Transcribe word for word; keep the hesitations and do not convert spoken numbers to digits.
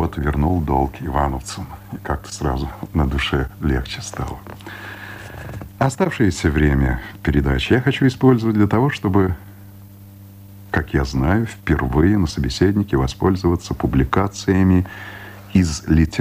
вот вернул долг ивановцам. И как-то сразу на душе легче стало. Оставшееся время передачи я хочу использовать для того, чтобы, как я знаю, впервые на собеседнике воспользоваться публикациями из литературы.